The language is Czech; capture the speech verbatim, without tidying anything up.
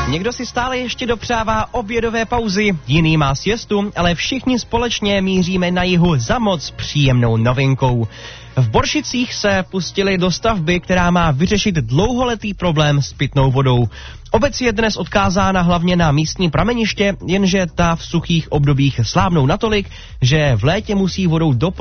Někdo si stále ještě dopřává obědové pauzy, jiný má siestu, ale všichni společně míříme na jihu za moc příjemnou novinkou. V Boršicích se pustili do stavby, která má vyřešit dlouholetý problém s pitnou vodou. Obec je dnes odkázána hlavně na místní prameniště, jenže ta v suchých obdobích slábnou natolik, že v létě musí vodou do